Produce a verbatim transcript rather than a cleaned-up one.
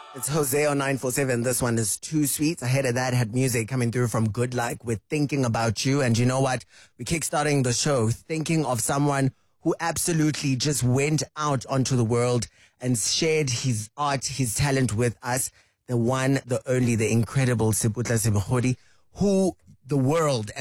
It's Jose on nine four seven. This one is Too Sweet. Ahead of that, had music coming through from Good Like with Thinking About You. And you know what? We're kickstarting the show thinking of someone who absolutely just went out onto the world and shared his art, his talent with us. The one, the only, the incredible Siputla Sebogodi, who the world